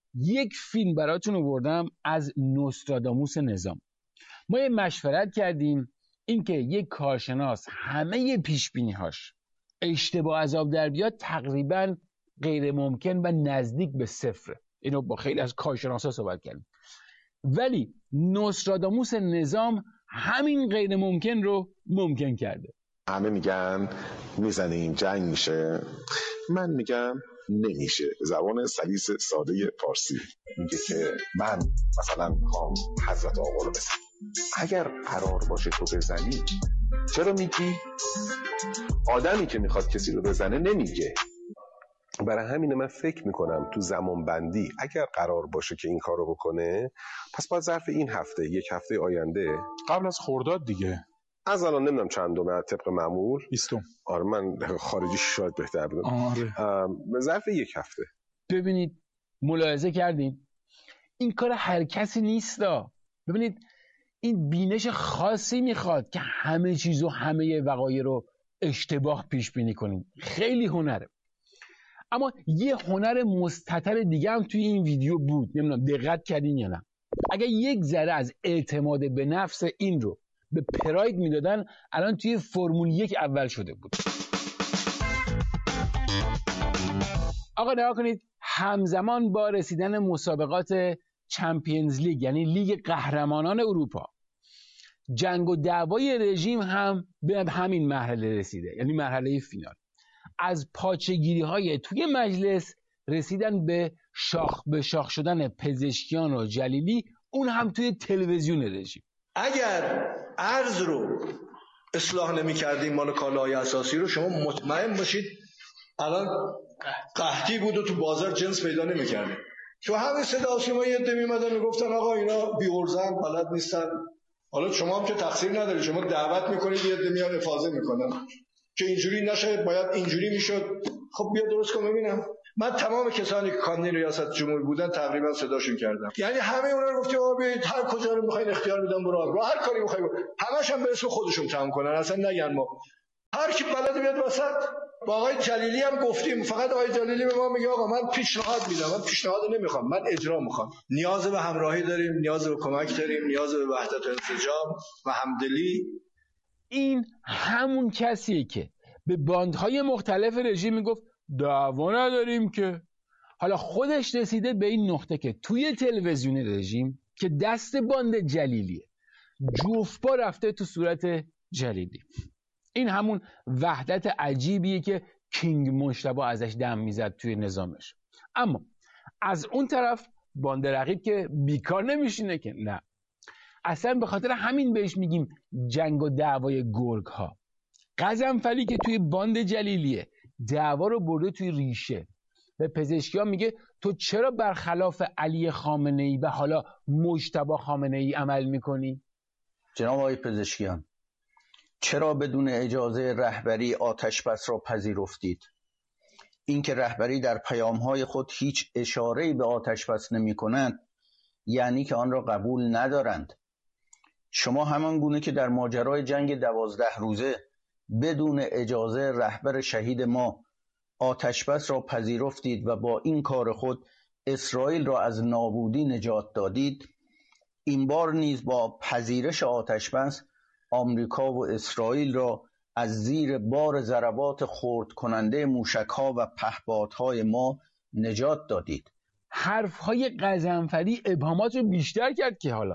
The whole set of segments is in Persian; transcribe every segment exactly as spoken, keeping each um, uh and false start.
یک فیلم براتون آوردم از نوستراداموس نظام. ما یه مشورت کردیم اینکه یک کارشناس همه پیشبینی‌هاش اشتباه از آب در بیاد تقریباً غیر ممکن و نزدیک به صفره. اینو با خیلی از کارشناسا صحبت کردیم، ولی نوستراداموس نظام همین غیر ممکن رو ممکن کرده. همه میگن میزنیم جنگ میشه، من میگم نمیشه. زبان سلیس ساده فارسی میگه که من مثلا میخوام حضرت آقا رو بزنم، اگر قرار باشه تو بزنی چرا میگی؟ آدمی که میخواد کسی رو بزنه نمیگه. برای همین من فکر میکنم تو زمان بندی اگر قرار باشه که این کارو بکنه، پس باید ظرف این هفته، یک هفته آینده، قبل از خرداد دیگه، از الان نمیدونم چندمه طبق معمول، بیستم. آره من خارجی شاید بهتر بدونم. آره. به ظرف یک هفته. ببینید ملاحظه کردین این کار هر کسی نیستا. ببینید این بینش خاصی میخواد که همه چیزو همه وقایع رو اشتباه پیش بینی کنیم. خیلی هنره. اما یه هنر مستتر دیگه هم توی این ویدیو بود، نمیدونم دقت کردین یا نه. اگر یک ذره از اعتماد به نفس این رو به پراید میدادن الان توی فرمول یک اول شده بود. آقا نگاه کنید، همزمان با رسیدن مسابقات چمپیونز لیگ یعنی لیگ قهرمانان اروپا، جنگ و دعوای رژیم هم به همین مرحله رسیده، یعنی مرحله فینال. از پاچگیری های توی مجلس رسیدن به شاخ به شاخ شدن پزشکیان و جلیلی، اون هم توی تلویزیون رژیم. اگر ارز رو اصلاح نمی کردیم مال کالاهای اساسی رو، شما مطمئن باشید الان قحطی بود و تو بازار جنس پیدا نمی کردیم. تو همین صدا سیما یه عده میمدن میگفتن آقا اینا بی‌ارزن، بلد نیستن. حالا شما هم که تقصیر نداری، شما دعوت میکنید یه عده میان افاضه میکنن که اینجوری نشه، باید اینجوری میشد. خب بیا درست کن ببینم. من تمام کسانی که کاندید ریاست جمهوری بودن تقریبا صداشون کردم، یعنی همه اونا رو گفتم آقا بیاید هر کجا رو میخواین اختیار میدم برو، رو هر کاری میخواید، همش هم به اسم خودشون تمام کنن، اصلا نگن ما هر کی بلد بیاد وسط. با آقای جلیلی هم گفتیم، فقط آقای جلیلی به ما میگه آقا من پیشنهاد میدم، من پیشنهاد نمیخوام، من اجرا میخوام. نیاز به همراهی داریم، نیاز به کمک داریم، نیاز به وحدت و انسجام و همدلی. این همون کسیه که به باندهای مختلف رژیم میگفت دعوا نداریم که. حالا خودش رسیده به این نقطه که توی تلویزیون رژیم که دست باند جلیلیه، جوفبا رفته تو صورت جلیلی. این همون وحدت عجیبیه که کینگ مجتبی ازش دم میزد توی نظامش. اما از اون طرف باند رقیب که بیکار نمیشینه که، نه، اصلا به خاطر همین بهش میگیم جنگ و دعوای گرگ ها. قزنفری که توی باند جلیلیه دعوا رو برده توی ریشه، به پزشکیان میگه تو چرا برخلاف علی خامنه ای و حالا مجتبی خامنه ای عمل میکنی؟ جناب آقای پزشکیان، چرا بدون اجازه رهبری آتشبس را پذیرفتید؟ اینکه رهبری در پیامهای خود هیچ اشاره‌ای به آتشبس نمی‌کنند یعنی که آن را قبول ندارند. شما همان گونه که در ماجرای جنگ دوازده روزه بدون اجازه رهبر شهید ما آتشبس را پذیرفتید و با این کار خود اسرائیل را از نابودی نجات دادید، این بار نیز با پذیرش آتشبس آمریکا و اسرائیل را از زیر بار ضربات خرد کننده موشک‌ها و پهپادهای ما نجات دادید. حرف‌های قزنفری ابهامات رو بیشتر کرد که حالا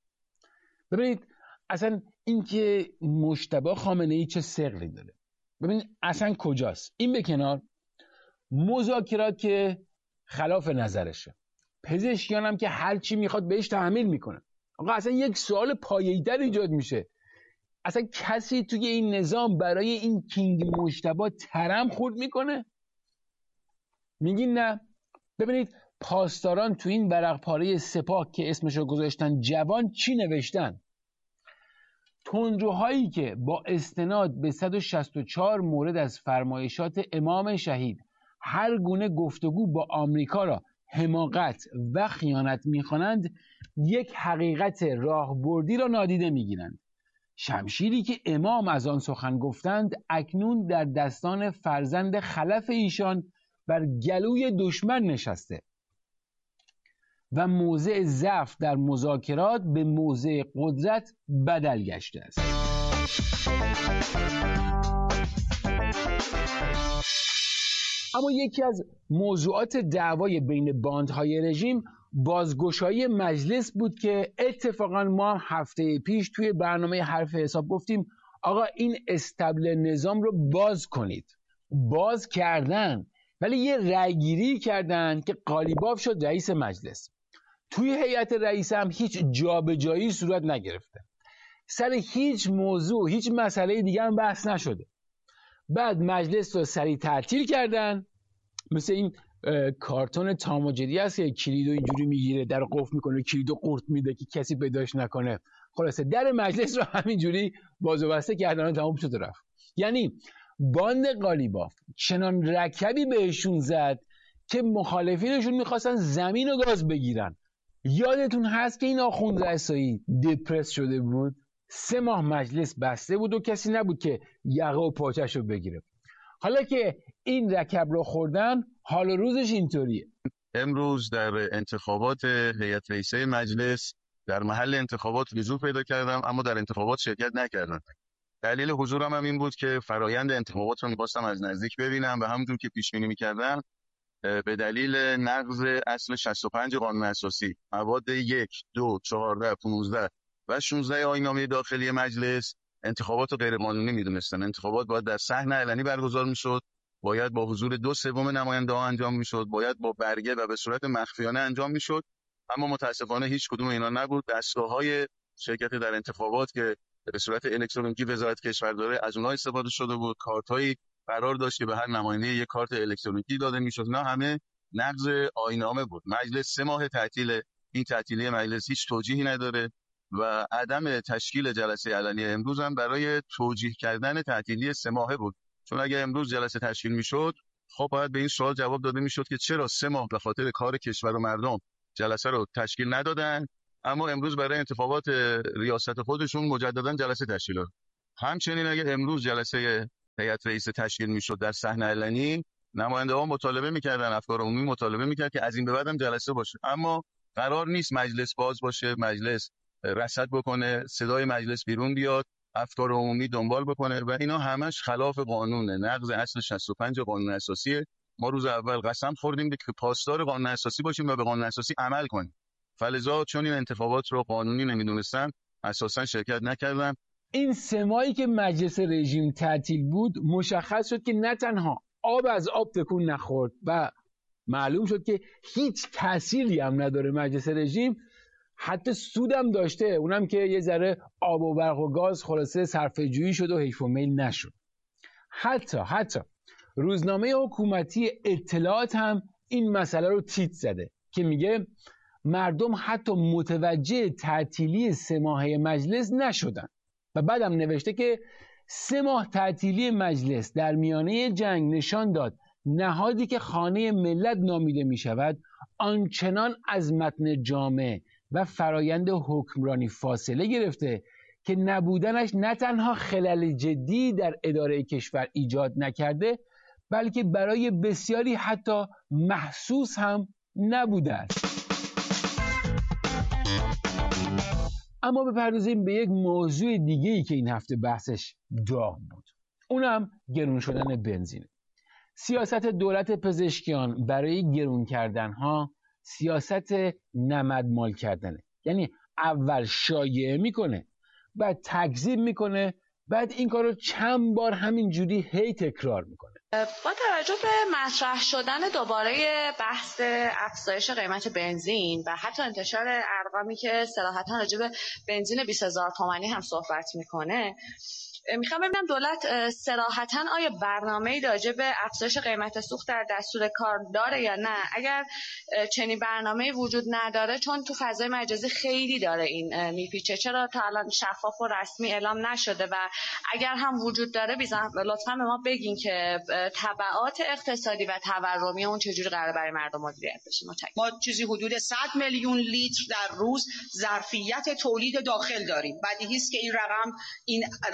ببینید اصلا اینکه مجتبی خامنه‌ای چه ثقلی داره، ببینید اصلا کجاست. این به کنار، مذاکرات که خلاف نظرشه، پزشکیان هم که هر چی میخواد بهش تحمیل میکنه. آقا اصلا یک سوال پایه‌ای‌تر ایجاد میشه، اصلا کسی توی این نظام برای این کینگ مجتبی ترم خورد میکنه؟ میگین نه. ببینید پاسداران تو این ورق پاره سپاه که اسمشو گذاشتن جوان چی نوشتن؟ تندروهایی که با استناد به صد و شصت و چهار مورد از فرمایشات امام شهید هر گونه گفتگو با آمریکا را حماقت و خیانت میخوانند، یک حقیقت راهبردی را نادیده میگیرند. شمشیری که امام از آن سخن گفتند اکنون در دستان فرزند خلف ایشان بر گلوی دشمن نشسته. و موضع ضعف در مذاکرات به موضع قدرت بدل گشته است. اما یکی از موضوعات دعوای بین باندهای رژیم بازگشایی مجلس بود که اتفاقا ما هم هفته پیش توی برنامه حرف حساب گفتیم آقا این استبل نظام رو باز کنید. باز کردن، ولی یه رأیگیری کردن که قالیباف شد رئیس مجلس. توی هیئت رئیس هم هیچ جابجایی صورت نگرفته، سر هیچ موضوع هیچ مسئله دیگه هم بحث نشده. بعد مجلس رو سریع تعطیل کردن، مثل این کارتون تام و جری هست که کلیدو اینجوری میگیره، در قفل میکنه، کلیدو قورت میده که کسی پیداش نکنه. خلاصه در مجلس رو همینجوری باز و بسته کردن، تمام شد و رفت. یعنی باند قالیباف چنان رکبی بهشون زد که مخالفینشون میخواستن زمین و گاز بگیرن. یادتون هست که این آخوند رسایی دپرس شده بود، سه ماه مجلس بسته بود و کسی نبود که یقه و پاچش رو بگیره. حالا که این رکب رو خوردن، حال و روزش اینطوریه. امروز در انتخابات هیئت رئیسه مجلس در محل انتخابات حضور پیدا کردم، اما در انتخابات شرکت نکردم. دلیل حضورم هم این بود که فرایند انتخابات رو می‌خواستم از نزدیک ببینم و همونطور که پیش بینی می‌کردم به دلیل نقض اصل شصت و پنج قانون اساسی مواد یک، دو، چهارده، پانزده و شانزده آیین‌نامه داخلی مجلس انتخابات رو غیرقانونی می‌دونستن. انتخابات باید در صحن علنی برگزار می‌شد، باید با حضور دو سوم نماینده‌ها انجام می‌شد، باید با برگه و به صورت مخفیانه انجام می‌شد. اما متأسفانه هیچ کدوم اینا نبود. دستگاه‌های شرکت در انتخابات که به صورت الکترونیکی وزارت کشور داره از اونها استفاده شده بود. کارت‌هایی قرار داشت که به هر نماینده یک کارت الکترونیکی داده می‌شد. نه، همه نقض آیین‌نامه بود. مجلس سه ماه تعطیل. این تعطیلی مجلس هیچ توجیهی نداره و عدم تشکیل جلسه علنی امروز هم برای توجیه کردن تعطیلی سه ماهه بود. چون اگه امروز جلسه تشکیل می‌شد، خب باید به این سوال جواب داده می‌شد که چرا سه ماه به خاطر کار کشور و مردم جلسه رو تشکیل ندادن، اما امروز برای انتخابات ریاست خودشون مجددا جلسه تشکیل دادن. همچنین اگه امروز جلسه هیئت رئیس تشکیل میشد در صحن علنی، نماینده‌ها مطالبه می‌کردن، افکار عمومی مطالبه می‌کرد که از این به بعدم جلسه باشه. اما قرار نیست مجلس باز باشه، مجلس رصد بکنه، صدای مجلس بیرون بیاد، افکار عمومی دنبال بکنه و اینا همش خلاف قانونه، نقض اصل شصت و پنج قانون اساسی. ما روز اول قسم خوردیم که پاسدار قانون اساسی باشیم و به قانون اساسی عمل کنیم. فلذا چون این انتخابات رو قانونی نمیدونستن، اساسا شرکت نکردن. این سه ماهی که مجلس رژیم تعطیل بود، مشخص شد که نه تنها آب از آب تکون نخورد و معلوم شد که هیچ تأثیری هم نداره مجلس رژیم، حتی سودم داشته، اونم که یه ذره آب و برق و گاز خلاصه صرفه جویی شد و حیف و میل نشد. حتی حتی روزنامه حکومتی اطلاعات هم این مسئله رو تیتر زده که میگه مردم حتی متوجه تعطیلی سه ماهه مجلس نشدن و بعدم نوشته که سه ماه تعطیلی مجلس در میانه جنگ نشان داد نهادی که خانه ملت نامیده می شود آنچنان از متن جامع و فرایند حکمرانی فاصله گرفته که نبودنش نه تنها خلل جدی در اداره کشور ایجاد نکرده، بلکه برای بسیاری حتی محسوس هم نبوده است. اما بپردازیم به یک موضوع دیگه‌ای که این هفته بحثش داغ بود، اونم گرون شدن بنزین. سیاست دولت پزشکیان برای گرون کردنها سیاست نمدمال کردنه، یعنی اول شایعه میکنه، بعد تکذیب میکنه، بعد این کار رو چند بار همینجوری هی تکرار میکنه. با توجه به مطرح شدن دوباره بحث افزایش قیمت بنزین و حتی انتشار ارقامی که صراحتاً راجع به بنزین بیست هزار تومانی هم صحبت میکنه، میخوام ببینم دولت صراحتاً آیا برنامه‌ای راجع به افزایش قیمت سوخت در دستور کار داره یا نه؟ اگر چنین برنامه‌ای وجود نداره، چون تو فضای مجازی خیلی داره این میپیچه، چرا تا الان شفاف و رسمی اعلام نشده؟ و اگر هم وجود داره لطفاً به ما بگین که تبعات اقتصادی و تورمی اون چجوری قراره برای مردم مدیریت بشه. متشکرم. ما چیزی حدود صد میلیون لیتر در روز ظرفیت تولید داخل داریم. بدیهی است که این رقم، این در واقع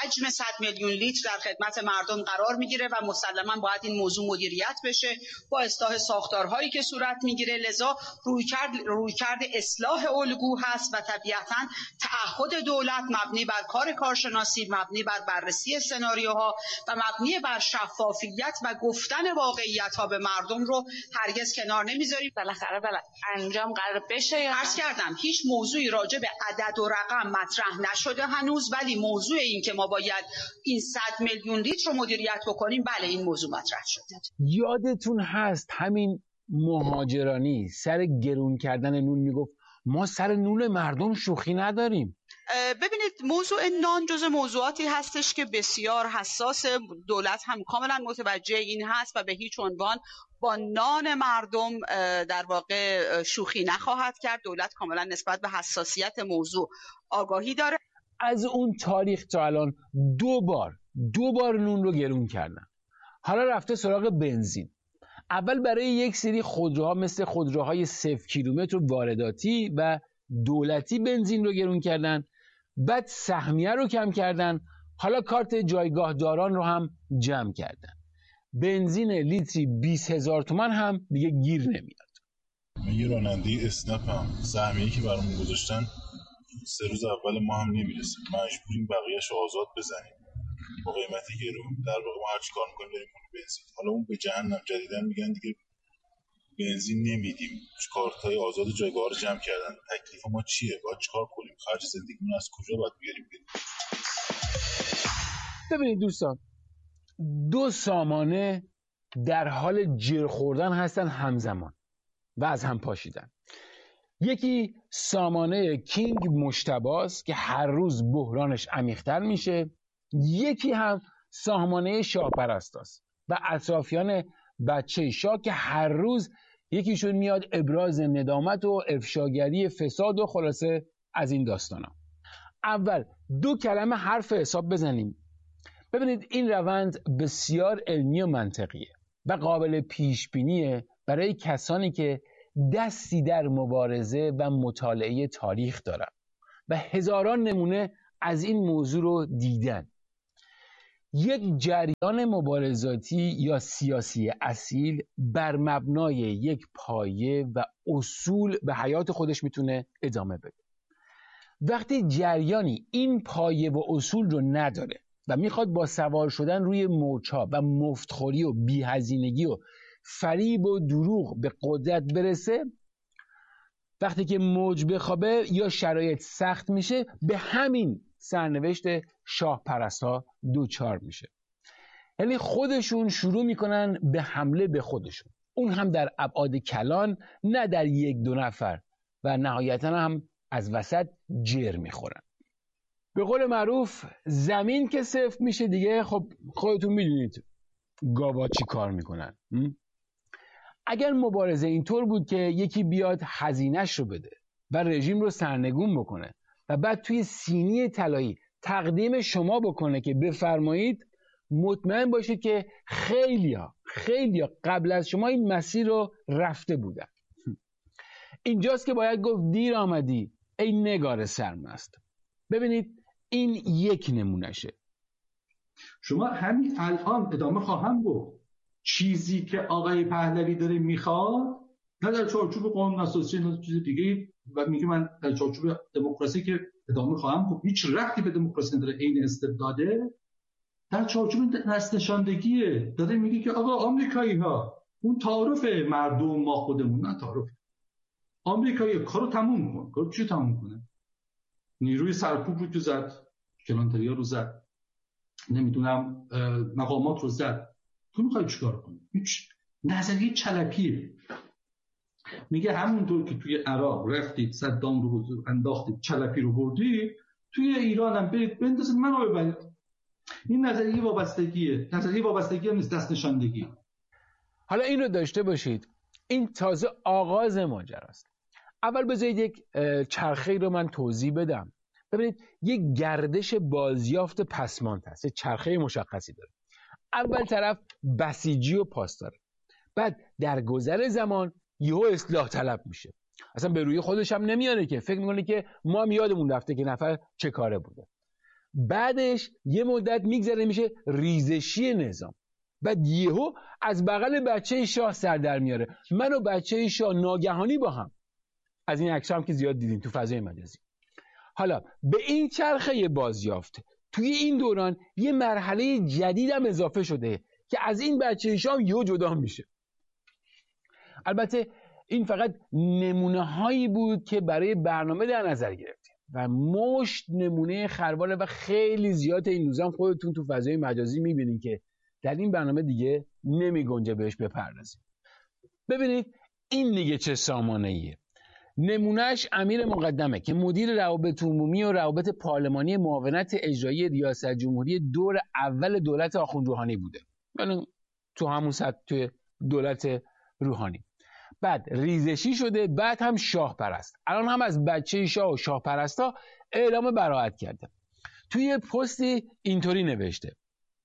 حجم صد میلیون لیتر در خدمت مردم قرار میگیره و مسلما باید این موضوع مدیریت بشه با اصلاح ساختارهایی که صورت میگیره. لذا رویکرد رویکرد اصلاح الگو هست و طبیعتاً تعهد دولت مبنی بر کار کارشناسی، مبنی بر بررسی سناریوها و مبنی بر شفافیت و گفتن واقعیت‌ها به مردم رو هرگز کنار نمیذاریم. بالاخره بالا انجام قرار بشه یا عرض کردم هیچ موضوعی راجع به عدد و رقم مطرح نشده هنوز، ولی موضوع این که ما باید این صد میلیون لیتر رو مدیریت بکنیم، بله این موضوع مطرح شده. یادتون هست همین مهاجرانی سر گرون کردن نون میگفت ما سر نون مردم شوخی نداریم. ببینید موضوع نان جز موضوعاتی هستش که بسیار حساس، دولت هم کاملا متوجه این هست و به هیچ عنوان با نان مردم در واقع شوخی نخواهد کرد. دولت کاملا نسبت به حساسیت موضوع آگاهی داره. از اون تاریخ تا الان دو بار دو بار نون رو گرون کردن. حالا رفته سراغ بنزین. اول برای یک سری خودروها مثل خودروهای صفر کیلومتر وارداتی و دولتی بنزین رو گرون کردن، بعد سهمیه رو کم کردن، حالا کارت جایگاه داران رو هم جمع کردن. بنزین لیتری بیست هزار تومان هم دیگه گیر نمیاد. من یه راننده اسنپم، سهمیه‌ای که برامون گذاشتن سه روز اول ما هم نمیرسه، مجبوریم بقیه‌اش رو آزاد بزنیم با قیمتی گرون. در واقع ما هر چی کار می‌کنیم بریم اون بنزین. حالا اون به جهنم جدیدن میگن دیگه بنزین نمیدیم، کارت‌های آزاد جایگاه رو جمع کردن. تکلیف ما چیه؟ باید چیکار کنیم؟ خرج زندگیمون از کجا باید بیاریم بدیم؟ ببینید دوستان، دو سامانه در حال جر خوردن هستن همزمان و از هم پاشیدن. یکی سامانه کینگ مجتباست که هر روز بحرانش عمیق‌تر میشه، یکی هم سامانه شاه پرستاست و اطرافیان بچه شاه که هر روز یکیشون میاد ابراز ندامت و افشاگری فساد و خلاصه از این داستانا. اول دو کلمه حرف حساب بزنیم. ببینید این روند بسیار علمی و منطقیه و قابل پیش بینیه برای کسانی که دستی در مبارزه و مطالعه تاریخ دارن و هزاران نمونه از این موضوع رو دیدن. یک جریان مبارزاتی یا سیاسی اصیل بر مبنای یک پایه و اصول به حیات خودش میتونه ادامه بده. وقتی جریانی این پایه و اصول رو نداره و میخواد با سوار شدن روی موج‌ها و مفتخوری و بی‌هزینگی و فریب و دروغ به قدرت برسه، وقتی که موج بخوابه یا شرایط سخت میشه، به همین سرنوشت شاه پرستا دوچار میشه. یعنی خودشون شروع میکنن به حمله به خودشون، اون هم در ابعاد کلان، نه در یک دو نفر، و نهایتا هم از وسط جر میخورن. به قول معروف زمین که صفر میشه دیگه، خب خودتون میدونید گاوا چی کار میکنن. اگر مبارزه اینطور بود که یکی بیاد هزینه‌اش رو بده و رژیم رو سرنگون بکنه و بعد توی سینی طلایی تقدیم شما بکنه که بفرمایید، مطمئن باشید که خیلیا خیلیا قبل از شما این مسیر رو رفته بودن. اینجاست که باید گفت دیر آمدی ای نگار سرمست. ببینید این یک نمونشه. شما همین الان ادامه خواهم گفت چیزی که آقای پهلوی داره میخواد، نه در چارچوب قانون اساسی نه چیز دیگه، و میگه من در چارچوب دموکراسی که ادامه خواهم گفت هیچ ربطی به دموکراسی نداره، عین استبداده. در چارچوب نسل‌شاندگیه، داره میگه که آقا آمریکایی ها اون تعارف مردم ما خودمون، نه تعارف آمریکایی، کارو تموم کن. کارو چی تموم کنه؟ نیروی سرکوب رو تو زد، کلانتریا رو زد، نمیدونم مقامات رو زد. تو میخوای چیکار کنی؟ هیچ نظریه چلپیه. میگه همونطور که توی عراق رفتید صدام رو حضور انداختید، چلپی رو بردید، توی ایران هم برید بندازید منو ببرید. این نظریه وابستگیه. نظریه وابستگی هم نیست، دست نشاندگی. حالا این رو داشته باشید، این تازه آغاز ماجراست. اول بذارید یک چرخه رو من توضیح بدم. ببینید یک گردش بازیافت پسماند هست، چرخه مشخصی داره. اول طرف بسیجی و پاسداره، بعد در گذر زمان یهو اصلاح طلب میشه، اصلا به روی خودش هم نمیاره که فکر میکنه که ما یادمون رفته که نفر چه کاره بوده. بعدش یه مدت میگذره میشه ریزشی نظام. بعد یهو از بغل بچه شاه سر در میاره، من و بچه شاه ناگهانی با هم. از این عکس هم که زیاد دیدین تو فضای مجازی. حالا به این چرخه بازیافت توی این دوران یه مرحله جدید هم اضافه شده که از این بچه شاه یهو جدا میشه. البته این فقط نمونه هایی بود که برای برنامه در نظر گرفتیم و مشت نمونه خرواره و خیلی زیاد. این روزا خودتون تو فضای مجازی میبینید که در این برنامه دیگه نمی گنجه بهش بپردازیم. ببینید این دیگه چه سامانه ایه. نمونهش امیر مقدمه که مدیر روابط عمومی و روابط پارلمانی معاونت اجرایی ریاست جمهوری دور اول دولت آخوند روحانی بوده، یعنی تو همون سطح توی دولت روحانی. بعد ریزشی شده، بعد هم شاه پرست. الان هم از بچه شاه و شاه پرستا اعلام براءت کرده. توی پستی اینطوری نوشته: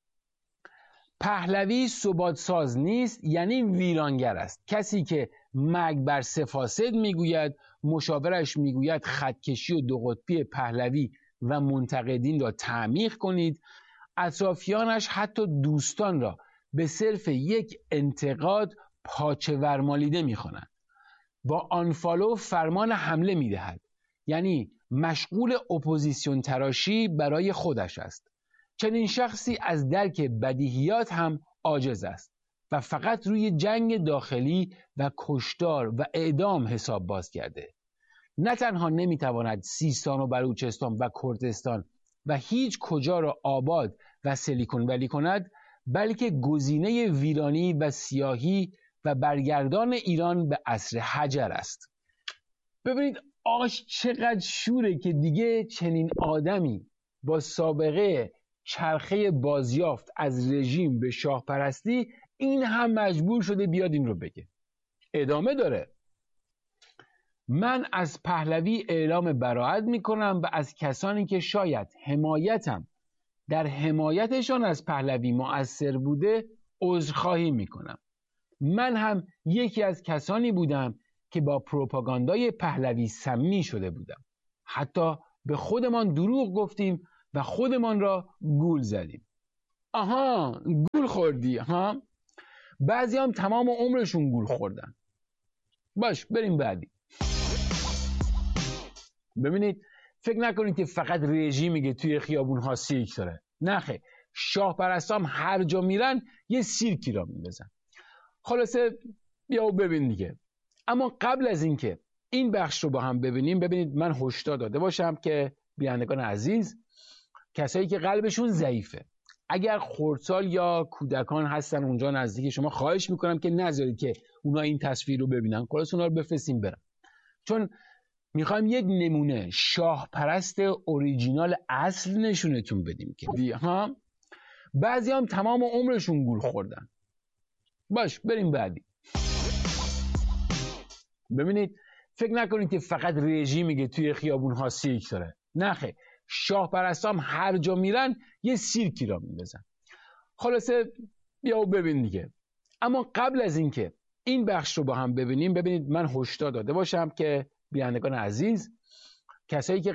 پهلوی ثبات ساز نیست، یعنی ویرانگر است. کسی که مرگ بر سه فاسد میگوید، مشاورش میگوید خطکشی و دو قطبی پهلوی و منتقدین را تعمیق کنید. اطرافیانش حتی دوستان را به صرف یک انتقاد پاچه ورمالیده میخوانند. با آنفالو فرمان حمله میدهد، یعنی مشغول اپوزیسیون تراشی برای خودش است. چنین شخصی از درک بدیهیات هم عاجز است و فقط روی جنگ داخلی و کشتار و اعدام حساب باز کرده. نه تنها نمیتواند سیستان و بلوچستان و کردستان و هیچ کجا را آباد و سیلیکون ولی کند، بلکه گزینه ویرانی و سیاهی و برگردان ایران به عصر حجر است. ببینید آش چقدر شوره که دیگه چنین آدمی با سابقه چرخه بازیافت از رژیم به شاه پرستی این هم مجبور شده بیاد این رو بگه. ادامه داره: من از پهلوی اعلام براءت میکنم و از کسانی که شاید حمایتم در حمایتشان از پهلوی مؤثر بوده عذرخواهی میکنم. من هم یکی از کسانی بودم که با پروپاگاندای پهلوی سمی شده بودم. حتی به خودمان دروغ گفتیم و خودمان را گول زدیم. آها گول خوردی ها؟ بعضی هم تمام عمرشون گول خوردن. باش بریم بعدی. ببینید فکر نکنید که فقط رژیمی که توی خیابون ها سیرک داره. نه خیر، شاه پرستام هر جا میرن یه سیرکی را میندازن. خلاصه بیا و ببین دیگه. اما قبل از اینکه این بخش رو با هم ببینیم، ببینید من هشدار داده باشم که بینندگان عزیز، کسایی که قلبشون ضعیفه، اگر خردسال یا کودکان هستن اونجا نزدیک شما، خواهش میکنم که نذارید که اونا این تصویر رو ببینن، خلاص اونا رو بفرستیم برن، چون میخوایم یک نمونه شاه پرست اوریجینال اصل نشونتون بدیم که دی ها. بعضی هم تمام عمرشون گول خوردن. باش بریم بعدی. ببینید فکر نکنید که فقط رژیمی که توی خیابون ها سیرک داره. نه خیر، شاه پرستام هر جا میرن یه سیرکی را میندازن. خلاصه بیا و ببین دیگه. اما قبل از اینکه این بخش رو با هم ببینیم، ببینید من هشدار داده باشم که بینندگان عزیز، کسایی که